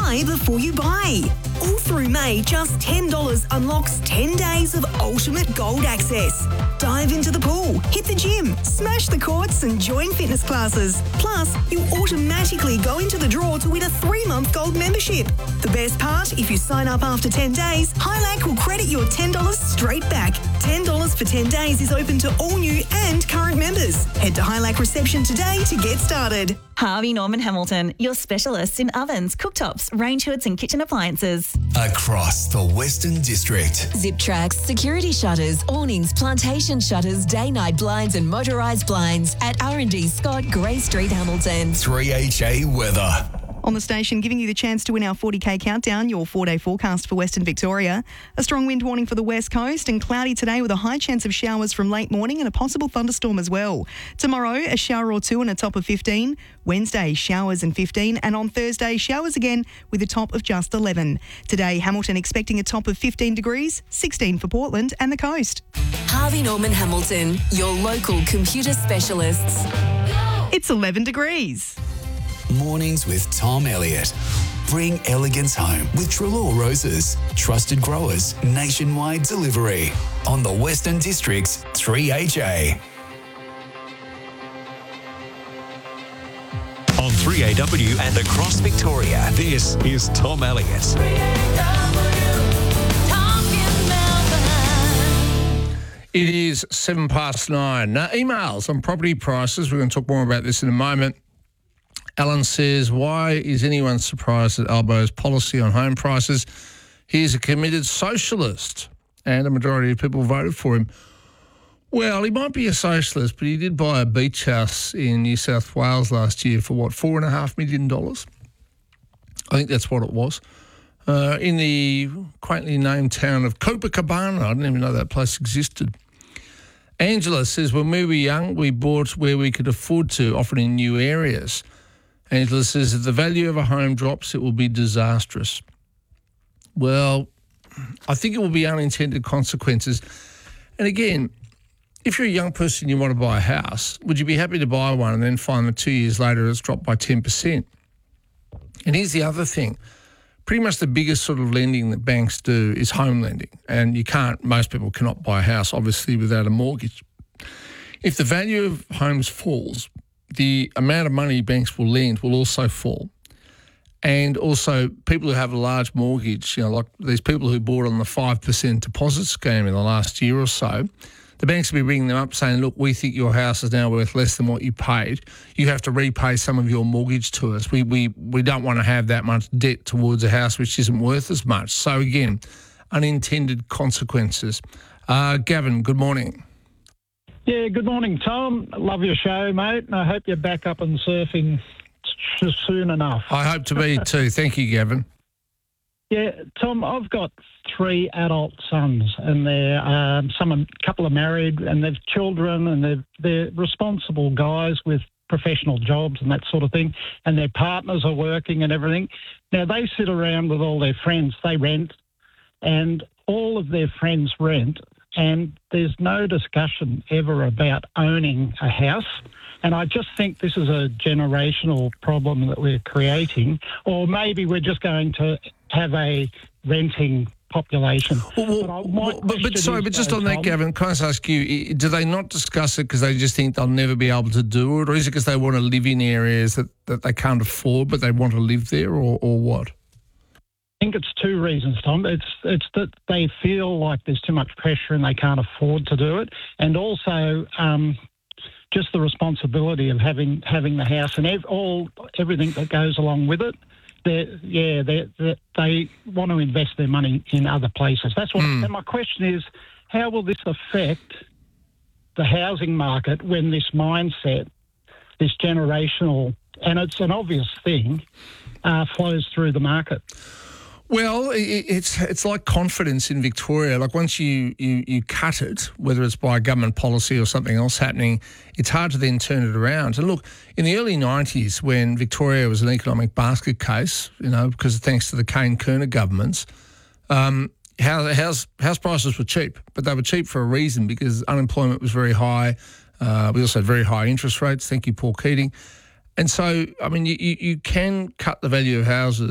Try before you buy. All through May, just $10 unlocks 10 days of ultimate gold access. Dive into the pool, hit the gym, smash the courts and join fitness classes. Plus, you'll automatically go into the draw to win a 3-month gold membership. The best part, if you sign up after 10 days, Highlank will credit your $10 straight back. $10 for 10 days is open to all new and current members. Head to Highlank reception today to get started. Harvey Norman Hamilton, your specialists in ovens, cooktops, range hoods and kitchen appliances. Across the Western District. Zip tracks, security shutters, awnings, plantation shutters, day-night blinds and motorised blinds at R&D Scott, Grey Street, Hamilton. 3HA weather. On the station, giving you the chance to win our 40K countdown, your 4-day forecast for Western Victoria. A strong wind warning for the west coast and cloudy today with a high chance of showers from late morning and a possible thunderstorm as well. Tomorrow, a shower or two and a top of 15. Wednesday, showers and 15. And on Thursday, showers again with a top of just 11. Today, Hamilton expecting a top of 15 degrees, 16 for Portland and the coast. Harvey Norman Hamilton, your local computer specialists. It's 11 degrees. Mornings with Tom Elliott. Bring elegance home with Trelaw Roses. Trusted growers, nationwide delivery. On the Western District's 3HA. On 3AW and across Victoria, this is Tom Elliott. It is 9:07. Now, emails on property prices. We're going to talk more about this in a moment. Alan says, why is anyone surprised at Albo's policy on home prices? He is a committed socialist and a majority of people voted for him. Well, he might be a socialist, but he did buy a beach house in New South Wales last year for, $4.5 million? I think that's what it was. In the quaintly named town of Copacabana. I didn't even know that place existed. Angela says, when we were young, we bought where we could afford to, often in new areas. Angela says, if the value of a home drops, it will be disastrous. Well, I think it will be unintended consequences. And again, if you're a young person and you want to buy a house, would you be happy to buy one and then find that 2 years later it's dropped by 10%? And here's the other thing. Pretty much the biggest sort of lending that banks do is home lending. And most people cannot buy a house, obviously, without a mortgage. If the value of homes falls, the amount of money banks will lend will also fall. And also people who have a large mortgage, like these people who bought on the 5% deposit scheme in the last year or so, the banks will be ringing them up saying, look, we think your house is now worth less than what you paid. You have to repay some of your mortgage to us. We don't want to have that much debt towards a house which isn't worth as much. So again, unintended consequences. Gavin, good morning. Yeah, good morning, Tom. Love your show, mate, and I hope you're back up and surfing soon enough. I hope to be too. Thank you, Gavin. Yeah, Tom, I've got 3 adult sons, and they're a couple are married, and they've children, and they're responsible guys with professional jobs and that sort of thing, and their partners are working and everything. Now, they sit around with all their friends. They rent, and all of their friends rent, and there's no discussion ever about owning a house. And I just think this is a generational problem that we're creating, or maybe we're just going to have a renting population. But just on that, Gavin, can I just ask you, do they not discuss it because they just think they'll never be able to do it, or is it because they want to live in areas that they can't afford but they want to live there, or what? I think it's 2 reasons, Tom. It's that they feel like there's too much pressure and they can't afford to do it, and also just the responsibility of having the house and everything that goes along with it. They want to invest their money in other places. That's what. And my question is, how will this affect the housing market when this mindset, this generational, and it's an obvious thing, flows through the market? Well, it's like confidence in Victoria. Like once you cut it, whether it's by government policy or something else happening, it's hard to then turn it around. And look, in the early 90s when Victoria was an economic basket case, because thanks to the Kane-Kerner governments, house prices were cheap. But they were cheap for a reason, because unemployment was very high. We also had very high interest rates. Thank you, Paul Keating. And so, I mean, you can cut the value of houses